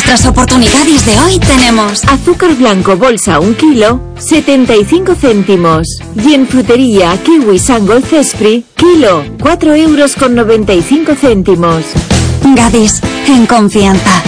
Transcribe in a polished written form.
nuestras oportunidades de hoy tenemos azúcar blanco bolsa 1 kilo, 75 céntimos. Y en frutería kiwi Sangol Cespri, kilo, 4,95 €. Gadis, en confianza.